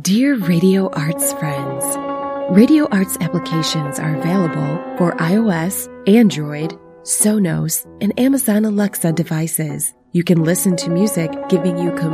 Dear Radio Arts friends, Radio Arts applications are available for iOS, Android, Sonos, and Amazon Alexa devices. You can listen to music giving you